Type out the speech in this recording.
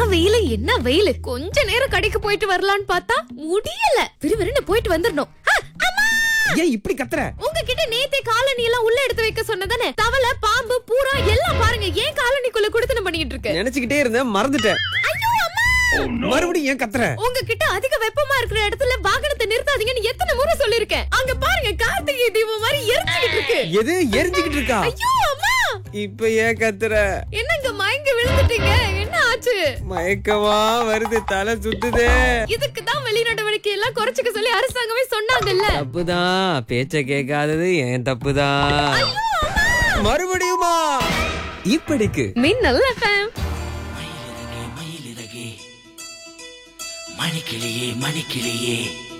வெயிலு என்ன வெயிலு. கொஞ்ச நேரம் கடைக்கு போயிட்டு வரலான்னு பார்த்தா முடியல. விறுவிறுன்னு போயிட்டு வந்துடணும். ஏன் இப்படி கத்துற? உங்ககிட்ட நேத்தே காலனி எல்லாம் உள்ள எடுத்து வைக்க சொன்னதானே. தவளை, பாம்பு, பூரா எல்லாம் பாருங்க ஏன் காலனிக்குள்ள குடுத்தன பண்ணிட்டு இருக்கு. நினைச்சுக்கிட்டே இருந்தேன், மறந்துட்டேன். மறுபடியும் ஏன் கத்துற? உங்ககிட்ட அதிக வெப்பமா இருக்கிற இடத்துல வாகனத்தை நிறுத்தாதீங்கன்னு எத்தனை முறை சொல்லிருக்கேன். அங்க பாருங்க கார்த்திகை தீபம் மாதிரி எரிஞ்சுக்கிட்டு இருக்கு. எது எரிஞ்சுக்கிட்டு இருக்கா? ஐயோ அம்மா, இப்ப ஏன் கத்துற? என்னங்க மயங்கி விழுந்துட்டீங்க? என்ன ஆச்சு? மயக்கமா வருது, தலை சுத்துதே. இதுக்கு தான் வெளிநடவடிக்கை எல்லாம் குறைச்சுக்க சொல்லி அரசாங்கமே சொன்னாங்கல்ல. தப்புதான், பேச்ச கேட்காதது ஏன் தப்புதான். மறுபடியுமா? இப்படிக்கு மின்னல் FM. மணிக்கிளியே மணிக்கிளியே